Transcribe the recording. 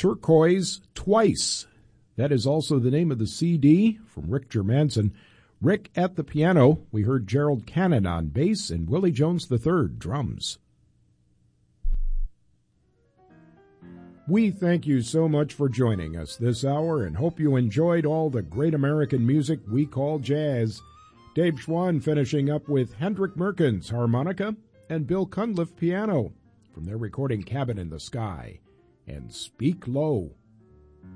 Turquoise Twice. That is also the name of the CD from Rick Germanson. Rick at the piano. We heard Gerald Cannon on bass and Willie Jones III, drums. We thank you so much for joining us this hour and hope you enjoyed all the great American music we call jazz. Dave Schwann finishing up with Hendrik Merkens harmonica and Bill Cunliffe piano from their recording Cabin in the Sky and Speak Low.